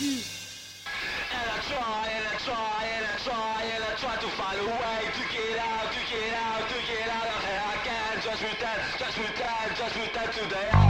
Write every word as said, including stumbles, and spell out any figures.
And I try and I try and I try and I try to find a way to get out, to get out, to get out of here. I can just pretend, just pretend, just pretend today.